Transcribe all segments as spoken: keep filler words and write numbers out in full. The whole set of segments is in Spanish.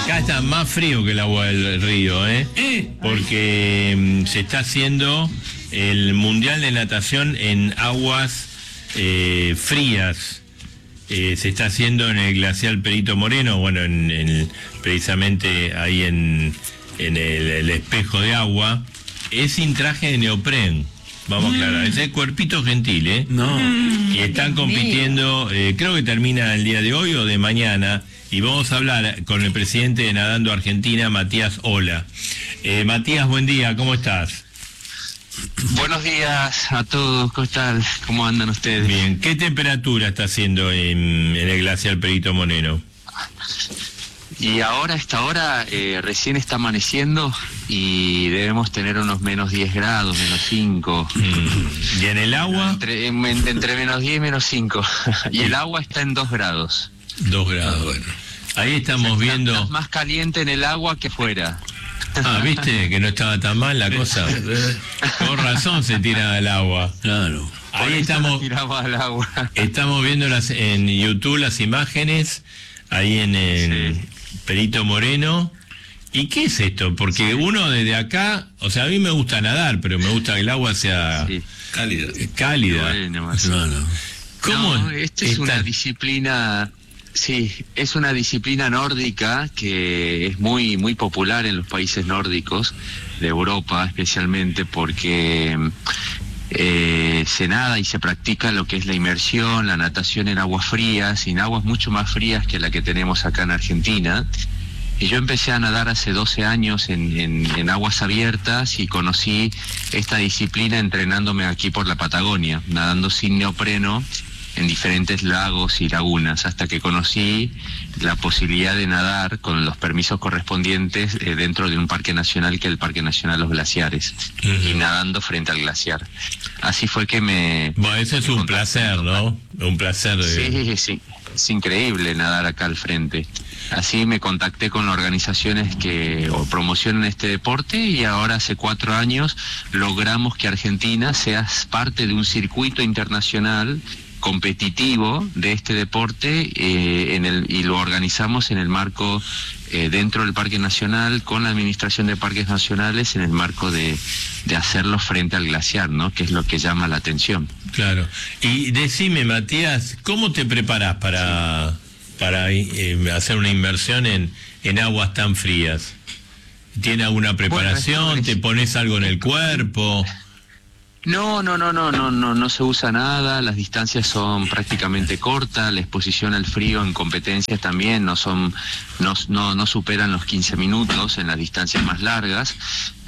acá está más frío que el agua del río, ¿eh? Porque um, se está haciendo el Mundial de Natación en aguas eh, frías. Eh, se está haciendo en el glaciar Perito Moreno, bueno, en, en, precisamente ahí en, en el, el espejo de agua. Es sin traje de neopren, vamos a aclarar. Ese es Cuerpito Gentil, ¿eh? No. Y están compitiendo, eh, creo que termina el día de hoy o de mañana. Y vamos a hablar con el presidente de Nadando Argentina, Matías Ola. Eh, Matías, buen día, ¿cómo estás? Buenos días a todos, ¿cómo están? ¿Cómo andan ustedes? Bien, ¿qué temperatura está haciendo en, en el glaciar Perito Moreno? Y ahora, a esta hora, eh, recién está amaneciendo y debemos tener unos menos diez grados, menos cinco. Mm. ¿Y en el agua? Entre, en, entre menos diez y menos cinco. Y el agua está en dos grados. Dos grados, bueno. Ahí estamos o sea, viendo... Está más caliente en el agua que fuera. Ah, ¿viste? Que no estaba tan mal la cosa. Por razón se tira al agua. Claro. Ahí estamos... Al agua. Estamos viendo las, en YouTube las imágenes, ahí en el sí. Perito Moreno. ¿Y qué es esto? Porque sí. uno desde acá, o sea, a mí me gusta nadar, pero me gusta que el agua sea sí. cálida. Cálida. No, no. ¿Cómo? No, esta es una disciplina... Sí, es una disciplina nórdica que es muy muy popular en los países nórdicos, de Europa especialmente, porque eh, se nada y se practica lo que es la inmersión, la natación en aguas frías, en aguas mucho más frías que la que tenemos acá en Argentina. Y yo empecé a nadar hace doce años en, en, en aguas abiertas y conocí esta disciplina entrenándome aquí por la Patagonia, nadando sin neopreno en diferentes lagos y lagunas, hasta que conocí la posibilidad de nadar con los permisos correspondientes eh, dentro de un parque nacional, que es el Parque Nacional Los Glaciares, uh-huh. y nadando frente al glaciar. Así fue que me... Bueno, eso es un placer, ¿no? Un placer. De... Sí, sí, es increíble nadar acá al frente. Así me contacté con organizaciones que o promocionan este deporte y ahora hace cuatro años logramos que Argentina sea parte de un circuito internacional competitivo de este deporte eh, en el, y lo organizamos en el marco eh, dentro del Parque Nacional con la Administración de Parques Nacionales en el marco de, de hacerlo frente al glaciar, ¿no? Que es lo que llama la atención. Claro. Y decime, Matías, ¿cómo te preparás para, sí. para eh, hacer una inmersión en, en aguas tan frías? ¿Tiene alguna preparación? Bueno, es... ¿Te pones algo en el cuerpo? No, no, no, no, no, no, no se usa nada, las distancias son prácticamente cortas, la exposición al frío en competencias también no son, no, no, no superan los quince minutos en las distancias más largas,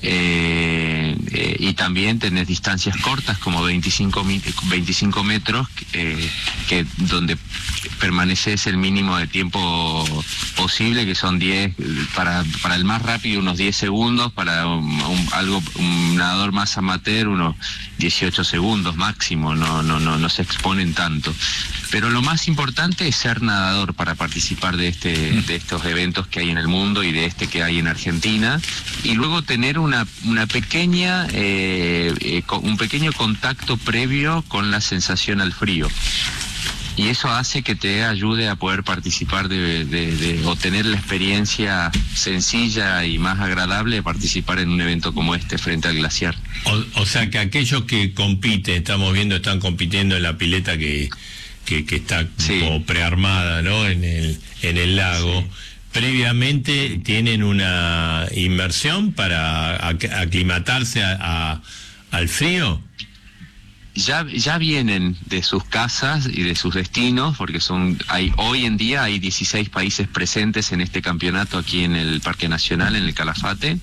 eh, eh, y también tenés distancias cortas como veinticinco metros, eh, que donde permaneces el mínimo de tiempo posible, que son diez, para, para el más rápido unos diez segundos, para un, un, algo, un nadador más amateur unos dieciocho segundos máximo, no, no, no, no se exponen tanto. Pero lo más importante es ser nadador para participar de este, de estos eventos que hay en el mundo y de este que hay en Argentina, y luego tener una, una pequeña, eh, eh, un pequeño contacto previo con la sensación al frío. Y eso hace que te ayude a poder participar de, de, de, o tener la experiencia sencilla y más agradable de participar en un evento como este frente al glaciar. O, o sea que aquellos que compiten, estamos viendo, están compitiendo en la pileta que, que, que está sí. como prearmada, ¿no? En el, en el lago. Sí. Previamente tienen una inmersión para aclimatarse a, a, al frío. Ya, ya vienen de sus casas y de sus destinos, porque son hay hoy en día hay dieciséis países presentes en este campeonato aquí en el Parque Nacional, en el Calafate,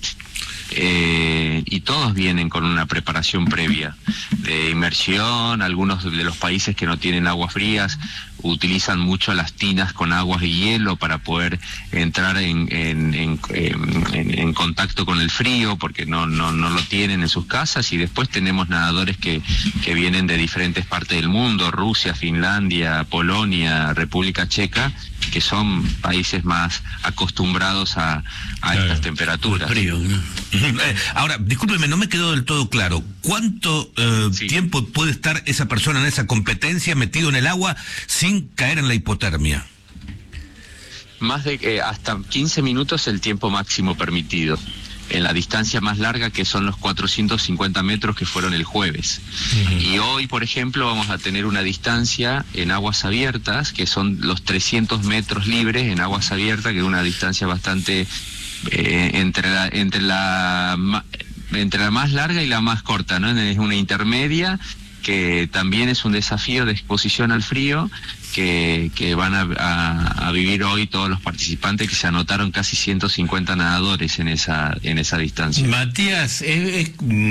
eh, y todos vienen con una preparación previa de inmersión. Algunos de los países que no tienen aguas frías utilizan mucho las tinas con aguas de hielo para poder entrar en, en, en, en, en contacto con el frío, porque no, no, no lo tienen en sus casas. Y después tenemos nadadores que, que vienen de diferentes partes del mundo, Rusia, Finlandia, Polonia, República Checa, que son países más acostumbrados a, a claro, estas temperaturas. Frío, ¿no? Ahora, discúlpeme, no me quedó del todo claro. ¿Cuánto eh, sí. tiempo puede estar esa persona en esa competencia metido en el agua sin caer en la hipotermia? más de eh, hasta quince minutos el tiempo máximo permitido. En la distancia más larga, que son los cuatrocientos cincuenta metros que fueron el jueves. Uh-huh. Y hoy, por ejemplo, vamos a tener una distancia en aguas abiertas, que son los trescientos metros libres en aguas abiertas, que es una distancia bastante eh, entre la entre la entre la más larga y la más corta, ¿no? Es una intermedia, que también es un desafío de exposición al frío, que, que van a, a, a vivir hoy todos los participantes, que se anotaron casi ciento cincuenta nadadores en esa en esa distancia. Matías, ¿es, es,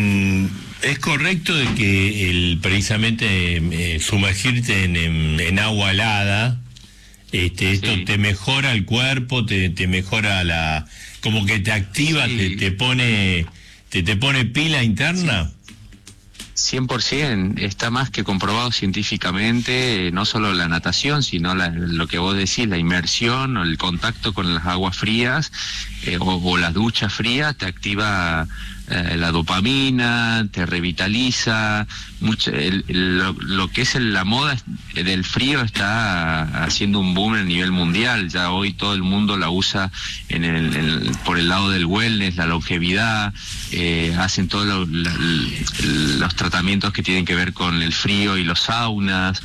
es correcto de que el precisamente eh, sumergirte en, en, en agua helada, este, esto sí. te mejora el cuerpo, te, te mejora la... como que te activa, sí. te, te pone te, te pone pila interna? Sí. cien por ciento, está más que comprobado científicamente, no solo la natación, sino la, lo que vos decís, la inmersión o el contacto con las aguas frías eh, o, o las duchas frías, te activa eh, la dopamina, te revitaliza, mucho, el, el, lo, lo que es el, la moda del frío está haciendo un boom a nivel mundial, ya hoy todo el mundo la usa en el, en, por el lado del wellness, la longevidad, eh, hacen todos lo, los tratamientos que tienen que ver con el frío y los saunas.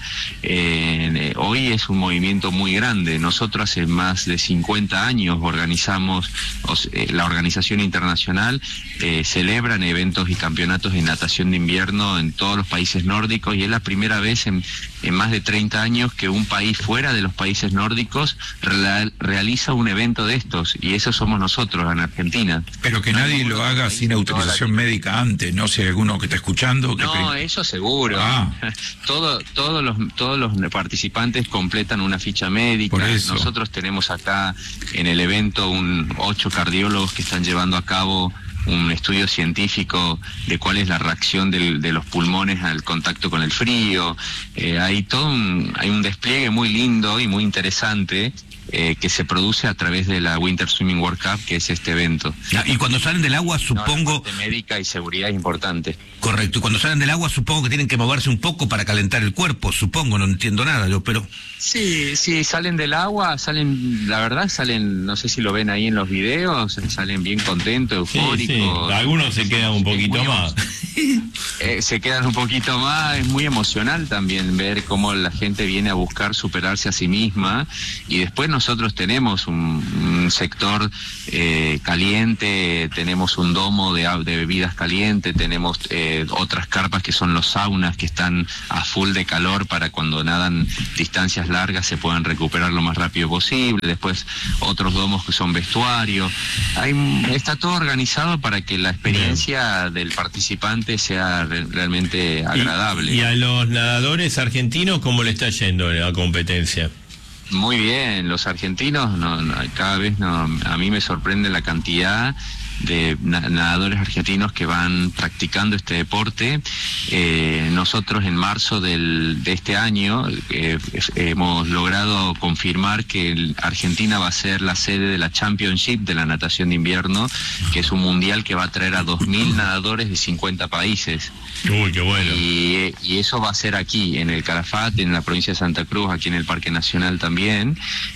Eh, hoy es un movimiento muy grande. Nosotros hace más de cincuenta años organizamos, eh, la organización internacional eh, celebran eventos y campeonatos de natación de invierno en todos los países nórdicos, y es la primera vez en, en más de treinta años que un país fuera de los países nórdicos real, realiza un evento de estos, y eso somos nosotros en Argentina. Pero que no nadie lo haga sin autorización médica antes, ¿no? Si hay alguno que está escuchando... Que no, pre... eso seguro. Ah. Todo, todos los todos los participantes completan una ficha médica. Nosotros tenemos acá en el evento un ocho cardiólogos que están llevando a cabo un estudio científico de cuál es la reacción del, de los pulmones al contacto con el frío. Eh, hay todo un, hay un despliegue muy lindo y muy interesante eh, que se produce a través de la Winter Swimming World Cup, que es este evento. Y cuando salen del agua, supongo... No, la parte médica y seguridad es importante. Correcto, y cuando salen del agua supongo que tienen que moverse un poco para calentar el cuerpo, supongo, no entiendo nada yo, pero... Sí, sí, salen del agua, salen, la verdad salen, no sé si lo ven ahí en los videos, salen bien contentos, eufóricos. Sí, sí. Algunos se quedan un poquito más. Eh, se quedan un poquito más, es muy emocional también ver cómo la gente viene a buscar superarse a sí misma, y después nosotros tenemos un, un sector eh, caliente, tenemos un domo de, de bebidas calientes, tenemos eh, otras carpas que son los saunas, que están a full de calor para cuando nadan distancias largas se puedan recuperar lo más rápido posible. Después otros domos que son vestuarios. Hay, está todo organizado para que la experiencia del participante sea re, realmente agradable. ¿Y, y a los nadadores argentinos cómo le está yendo la competencia? Muy bien, los argentinos no, no, cada vez no, a mí me sorprende la cantidad de nadadores argentinos que van practicando este deporte. Eh, nosotros en marzo del, de este año eh, hemos logrado confirmar que Argentina va a ser la sede de la Championship de la natación de invierno, que es un mundial que va a traer a dos mil nadadores de cincuenta países. Uy, qué bueno. Y, y eso va a ser aquí, en el Calafate, en la provincia de Santa Cruz, aquí en el Parque Nacional también.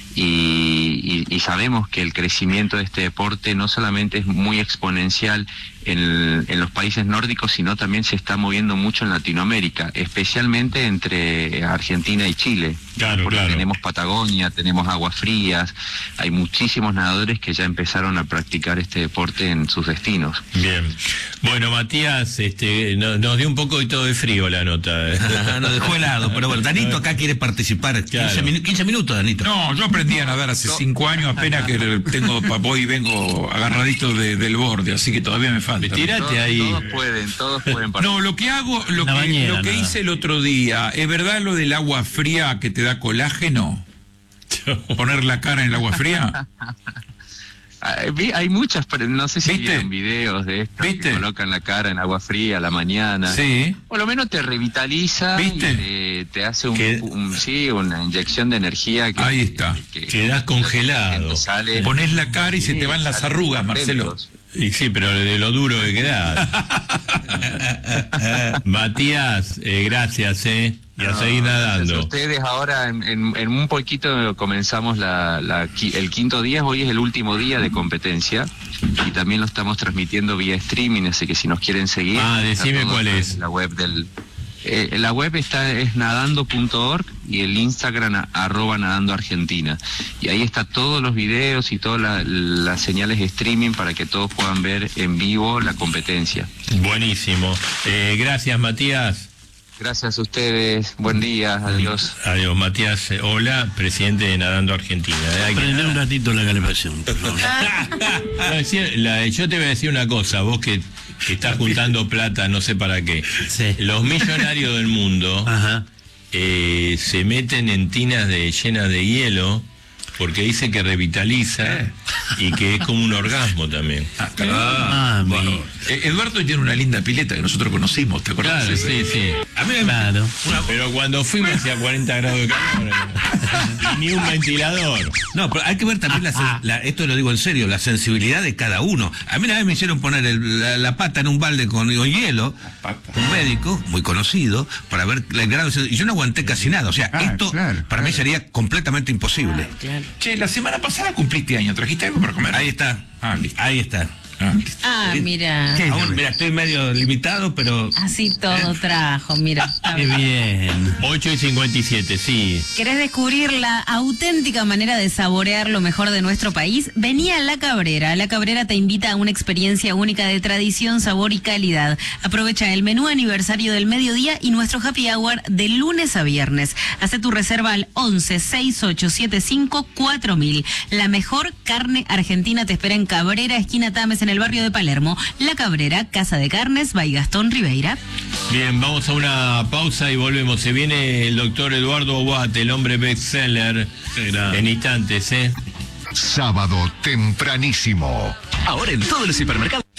Y, y, y sabemos que el crecimiento de este deporte no solamente es muy exponencial en, en los países nórdicos, sino también se está moviendo mucho en Latinoamérica, especialmente entre Argentina y Chile. Claro, porque claro. Tenemos Patagonia, tenemos aguas frías, hay muchísimos nadadores que ya empezaron a practicar este deporte en sus destinos. Bien. Bueno, Matías, este, no, nos dio un poco de todo de frío la nota. Nos dejó helado, pero bueno, Danito acá quiere participar. Claro. quince, minu quince minutos, Danito. No, yo aprendí a nadar hace cinco años, apenas que tengo voy y vengo agarradito de, del borde, así que todavía me falta. Tirate todos, ahí. Todos pueden, todos pueden participar. No, lo que hago, lo Una que, bañera, lo que nada. hice el otro día, ¿es verdad lo del agua fría que te da colágeno? ¿Poner la cara en el agua fría? Hay muchas, pero no sé si ¿Viste? vieron videos de esto, ¿Viste? que colocan la cara en agua fría a la mañana. Sí. Por lo menos te revitaliza. ¿Viste? Y te, te hace un, ¿Qué? un- sí, una inyección de energía. Que, Ahí está. que- Quedás congelado. Sale, Pones la cara y se sí, te van las salen arrugas, contentos. Marcelo. Y sí, pero de lo duro que quedás. Matías, eh, gracias, ¿eh? Y a no, seguir nadando. Ustedes ahora, en, en, en un poquito comenzamos la, la, el quinto día, hoy es el último día de competencia, y también lo estamos transmitiendo vía streaming, así que si nos quieren seguir... Ah, decime cuál es. La web del... Eh, la web está es nadando punto org y el Instagram a, arroba nadando argentina, y ahí está todos los videos y todas la, las señales de streaming para que todos puedan ver en vivo la competencia. Buenísimo. Eh, gracias, Matías. Gracias a ustedes, buen día, adiós. Adiós, Matías. Hola, presidente de Nadando Argentina. Prender un ratito la calefacción, por favor. la, yo te voy a decir una cosa, vos que, que estás juntando plata, no sé para qué. Sí. Los millonarios del mundo eh, se meten en tinas de, llenas de hielo porque dice que revitaliza eh. y que es como un orgasmo también. Ah, claro. Ah, bueno. eh, Eduardo tiene una linda pileta que nosotros conocimos, ¿te acuerdas? Claro, sí, sí. A mí claro. Una... Pero cuando fuimos hacía cuarenta grados de calor, y ni un ventilador. No, pero hay que ver también, la, la, esto lo digo en serio, la sensibilidad de cada uno. A mí una vez me hicieron poner el, la, la pata en un balde con, con hielo, un médico muy conocido, para ver el grado de... Y yo no aguanté casi nada. O sea, ah, esto claro, para claro. mí sería completamente imposible. Ah, claro. Che, la semana pasada cumpliste año, ¿trajiste algo para comer? Ahí está, ah, listo. ahí está. Ah, ah mira. Aún, mira, estoy medio limitado, pero... Así todo trajo, mira. Qué bien. ocho y cincuenta y siete, sí. ¿Querés descubrir la auténtica manera de saborear lo mejor de nuestro país? Vení a La Cabrera. La Cabrera te invita a una experiencia única de tradición, sabor y calidad. Aprovecha el menú aniversario del mediodía y nuestro happy hour de lunes a viernes. Hace tu reserva al once sesenta y ocho setenta y cinco cuatro mil. La mejor carne argentina te espera en Cabrera, esquina Tames, en el barrio de Palermo. La Cabrera, Casa de Carnes, by Gastón Ribeira. Bien, vamos a una pausa y volvemos. Se viene el doctor Eduardo Obat, el hombre bestseller, en instantes, ¿eh? Sábado tempranísimo. Ahora en todos los supermercados.